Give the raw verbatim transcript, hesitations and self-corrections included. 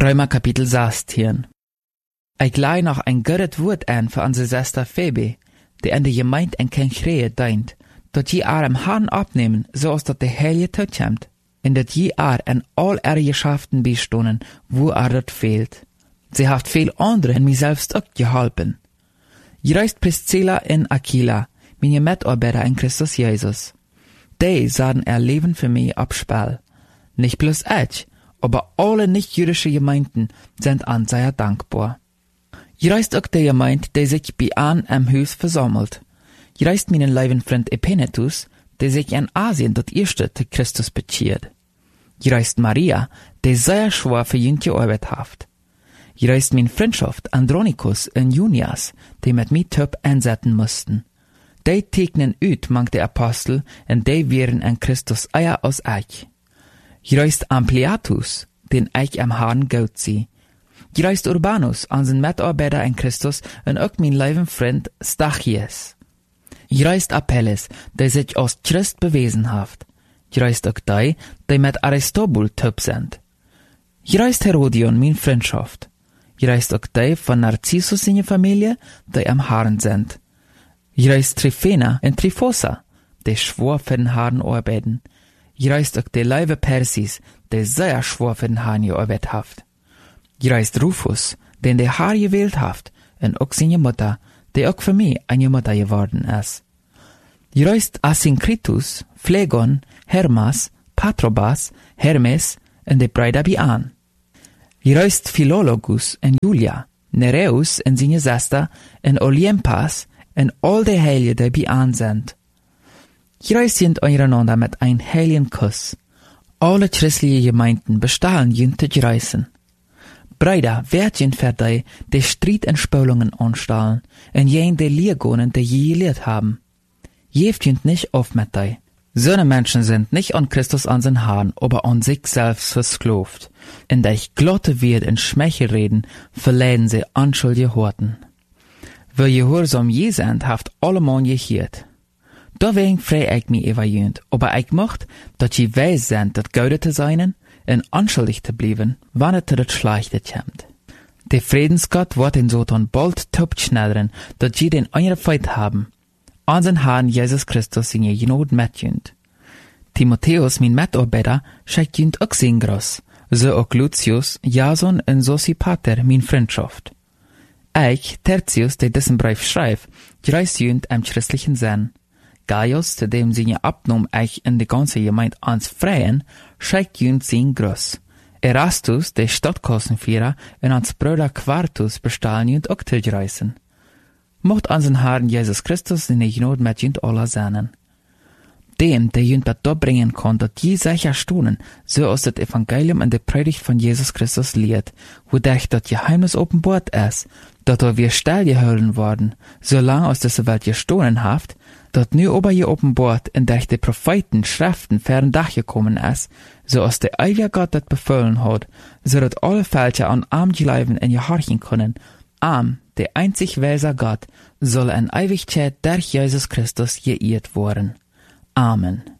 Römer Kapitel sechzehn. Ich leih noch ein gutes Wort an für unsere Schwester Phoebe, die in der Gemeinde in Kenchrehe dient, dat je haar im Herrn abnehmen, zoals dat de Heilige toekomt, en dat je haar in all ihre Geschäften bestonen, wo er dat fehlt. Sie hat viel andere en mij selbst ook geholpen. Je reist Priscilla en Aquila, meine Mitarbeiter in Christus Jesus. Die sahen ihr Leben für mich abspiel. Nicht bloß ich, aber alle nicht-jüdische Gemeinden sind an sehr dankbar. Je reist auch die Gemeinde, die sich bei an im Haus versammelt. Je reist meinen lieben Freund Epenetus, der sich in Asien das erste zu Christus bekehrt. Je reist Maria, die sehr schwer für ihn gearbeitet hat. Je reist mein Freundschaft Andronicus und Junias, die mit mir top einsetzen mussten. Die tegnen uit mang de Apostel en die wären in Christus eier aus euch. Je reist Ampliatus, den ich am Herrn gut sie. Je reist Urbanus, unseren Mitarbeiter in Christus und auch mein lieben Freund Stachys. Je reist Apelles, der sich als Christ bewiesen hat. Je reist auch die, die mit Aristobul top sind. Je reist Herodion, mein Freundschaft. Je reist auch die von Narcissus seine Familie, die am Herrn sind. Je reist Tryphena und Tryphosa, die schwor für den Herrn arbeiten. Je reist auch die Leibe Persis, die sehr schwor für den Herrn gearbeitet hat. Je reist Rufus, den der Herr gewählt hat, und auch seine Mutter, die auch für mich eine Mutter geworden ist. Je reist Asyncritus, Phlegon, Hermas, Patrobas, Hermes und die Brüder Bian. Je reist Philologus und Julia, Nereus und seine Schwester und Olympas und all die Heiligen, die Bian sind. Je reist jent eureinander mit ein heiligen Kuss. Alle christliche Gemeinden bestehen jent zu reisen. Brüder, werd jent für die, die Streit und Spülungen anstellen, und jen die Lehrgonen, die je gelehrt haben. Jeft jent nicht auf mit die. So eine Menschen sind nicht an Christus an den Herrn, aber an sich selbst versklavt. In der ich glotte wird in Schmeichel reden, verleiden sie anschuldige Horten. Wer gehorsam je sind, haft allemal gehiert. Deswegen frei ich mich evaluierend, aber ich mocht, dass je weiß sind, dat Gaude zu sein und anschuldig zu bleiben, wann es das Schlechte kommt. Der Friedensgott wird in Sotan bald top schneidern, dass je den anderen Feind haben. Unseren Herrn Jesus Christus in je Genot mitjünd. Timotheus, mein Mitarbeiter, schickt jünd auch sein Groß, so auch Lucius, Jason und Sosipater, mein Freundschaft. Ich, Tertius, der diesen Brief schreibt, reist jünd im christlichen Sinn. Gaius, zu dem seine Abnahme ich in die ganze Gemeinde ans Freien, schickt jünd sein Groß. Erastus, der Stadtkassenführer, und ans Bruder Quartus bestahlen jünd auch zu reisen. Mocht unseren Herrn Jesus Christus in die Genot mit jünd aller seinen. Dem, der jünd das dort bringen kann, dat je sicher stunden, so aus das Evangelium in der Predigt von Jesus Christus lehrt, wodurch das Geheimnis offenbart ist, dat er wir stillgehalten worden, solange aus dieser Welt gestohlen haft, dat nu aber je offenbart, in der die Propheten Schriften fern Dach gekommen ist, so aus der ewige Gott das befohlen hat, so dat alle Fälscher an arm bleiben in je horchen können. Arm, der einzig weise Gott, soll in Ewigkeit durch Jesus Christus geehrt worden. Amen.